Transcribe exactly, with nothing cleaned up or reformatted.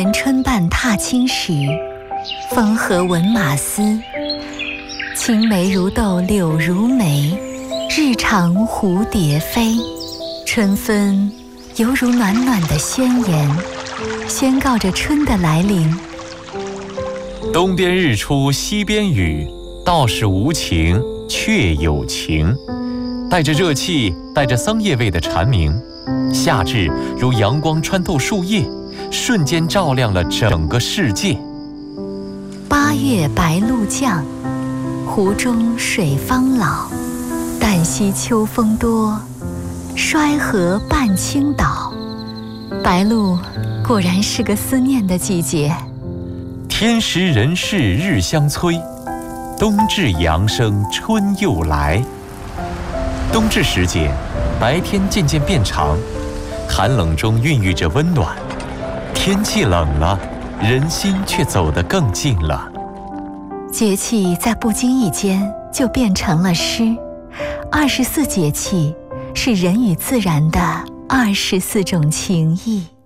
春半踏青时，风和闻马嘶。青梅如豆，柳如眉，日长蝴蝶飞。春分犹如暖暖的宣言，宣告着春的来临。 东边日出西边雨，道是无晴却有晴。带着热气，带着桑叶味的蝉鸣，夏至如阳光穿透树叶，瞬间照亮了整个世界。 八月白露降，湖中水方老。旦夕秋风多，衰河半倾倒。白露果然是个思念的季节。 天时人事日相催，冬至阳生春又来。冬至时节，白天渐渐变长，寒冷中孕育着温暖。天气冷了，人心却走得更近了。 节气在不经意间就变成了诗。二十四节气是人与自然的二十四种情谊。